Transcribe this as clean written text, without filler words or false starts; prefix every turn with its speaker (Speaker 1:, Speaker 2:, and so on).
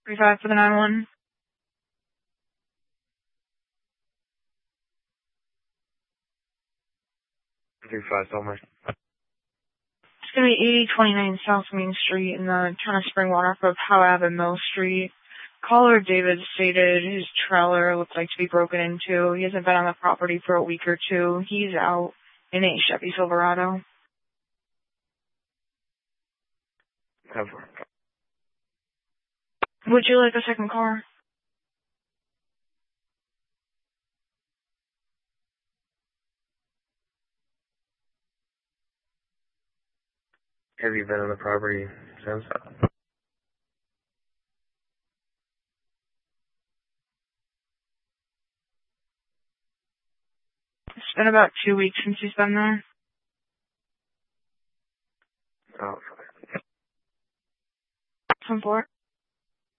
Speaker 1: 35 for the 9-1.
Speaker 2: 35, Selmer.
Speaker 1: It's going to be 8029 South Main Street in the town of Springwater off of Howe Ave and Mill Street. Caller David stated his trailer looked like to be broken into. He hasn't been on the property for a week or two. He's out in a Chevy Silverado.
Speaker 2: Cover.
Speaker 1: Would you like a second car?
Speaker 2: Have you been on the property since?
Speaker 1: It's been about 2 weeks since he's been there.
Speaker 2: Oh,
Speaker 1: 10-4.